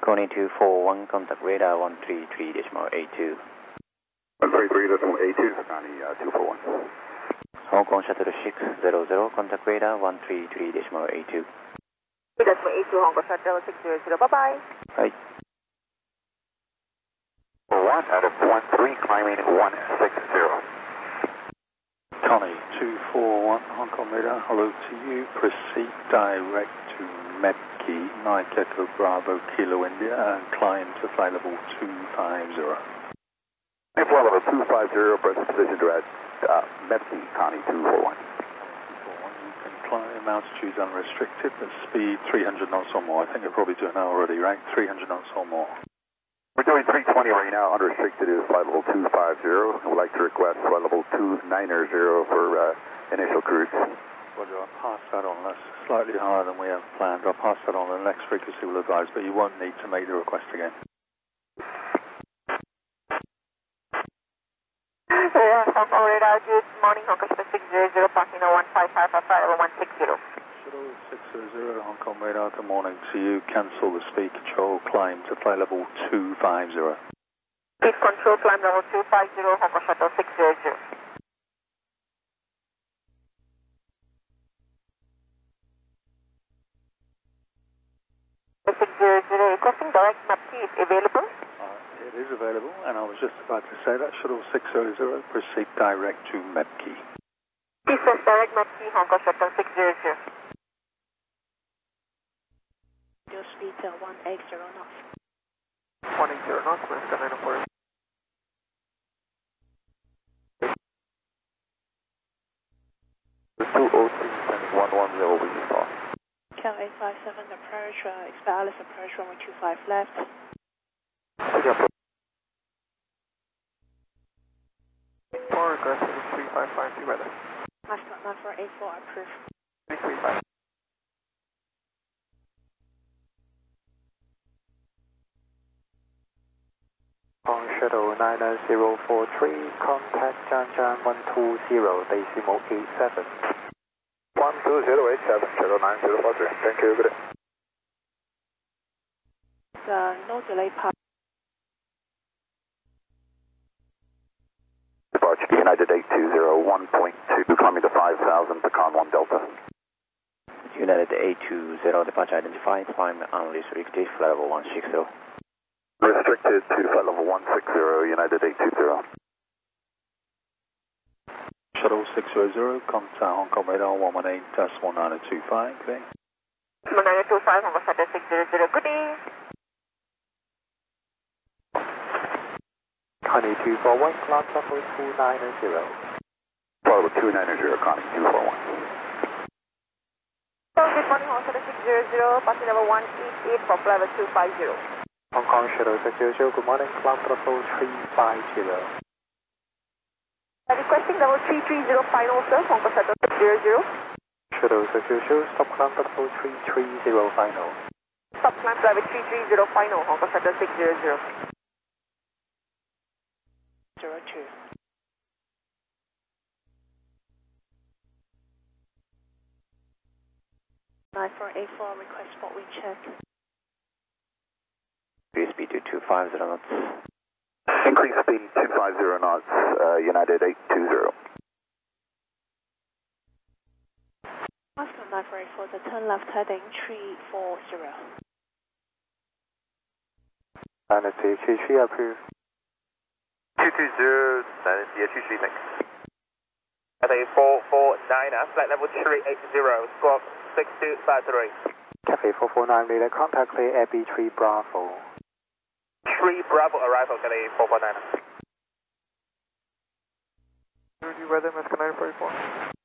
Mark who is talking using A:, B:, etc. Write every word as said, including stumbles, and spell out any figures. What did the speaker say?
A: Coney two four one, contact radar one three three decimal eight two.
B: one three three decimal eight two, Coney uh, two four one.
A: Hong Kong Shuttle six zero zero, contact radar one three three decimal eight two.
C: Decimal eight two, Hong Kong Shuttle six zero zero, bye bye.
A: Hi.
B: one out of one three, climbing one six zero.
D: Connie two four one, Hong Kong radar, hello to you. Proceed direct to Medkey, Mike Echo Bravo Kilo India, and climb to flight level two five zero.
B: Flight level two five zero, present position direct, uh, Medkey, Connie two four one.
D: You can climb altitudes unrestricted, but speed three hundred knots or more. I think you're probably doing that already, right? three hundred knots or more.
B: We're doing three twenty right now, unrestricted is flight level two five zero. We'd like to request flight level two nine zero for uh, initial cruise.
D: Roger, I'll pass that on. That's slightly higher than we have planned. I'll pass that on, the next frequency will advise, but you won't need to make the request again.
C: Yeah, Hong Kong radar, good morning, Hong Kong six zero zero, parking on one five five five five one six zero.
D: Shuttle six zero zero, Hong Kong radar, good morning to you. Cancel the speed control, climb to flight level two five zero.
C: Speed control, climb level two five zero, Hong Kong Shuttle six zero zero. six zero zero, requesting direct map key is available.
D: Uh, it is available, and I was just about to say that. Shuttle six zero zero, proceed direct to Medkey.
C: Please press direct map key, Hong Kong Shuttle six zero zero.
E: Your speed uh, one eighty knots.
C: one eighty knots, Alaska nine oh four.
B: two oh three, sending one one zero, we just saw.
E: Cal eight five seven approach, uh, expect Alice approach runway two five left.
C: four, aggressive three five five, two weather.
E: Ascot nine four eight four, approve.
C: three three five.
F: On shuttle nine zero four three, contact Jiangjiang one two zero, decimal eight seven.
B: one two zero eight seven, shuttle nine zero four three. Thank you, good day.
E: Uh, no delay path.
B: Departure United eight two zero one point two, climbing to five thousand, Pecan one Delta.
A: United eight two zero, departure identified, climb unrestricted, flight level one six zero.
B: Restricted to flight level one six zero, United eight two zero.
D: Shuttle six zero zero, contact Hong Kong radar one one eight decimal nine two five, okay?
C: one nine two five, Hong Kong Shuttle six zero zero, good day.
F: Connie two four one, climb level two nine zero.
B: Flight level two nine zero, Connie two four one.
C: So, good morning, Hong Kong Shuttle six zero zero, parking level one eight eight for flight level two five zero.
F: Hong Kong shuttle six zero zero, good morning, climb level three five zero.
C: Uh, requesting level three three zero final, sir, Hong Kong Shuttle six zero zero.
F: Shuttle six zero zero, stop climb level three three zero final.
C: Stop climb level three three zero final, Hong Kong Shuttle six zero zero.
E: zero two. nine four eight four, request spot wind check.
A: Increase speed to two five zero knots.
B: Increase speed two five zero knots, uh, United eight two zero.
E: Oscar nine four eight four, the turn left heading three four zero.
F: Dynasty three three, approved.
G: two two zero, Dynasty two three, thanks. Cathay four four nine, flight level three eight zero, squawk six two five three.
F: Cafe four four nine, leader, contact clear Air B three Bravo.
G: three Bravo arrival, Cathay four four nine.
C: Weather, Alaska nine four eight four.